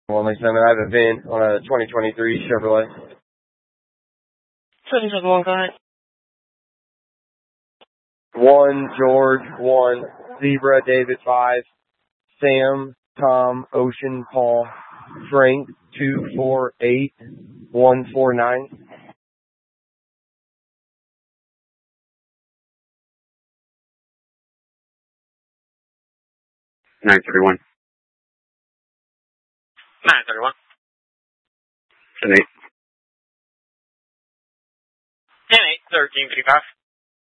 Well, like I said, I have a VIN on a 2023 Chevrolet. 771, go ahead. 1 George, 1 Zebra, David 5, Sam, Tom, Ocean, Paul, Frank 248149. 931. 931. 10-8. 10-8, 1355.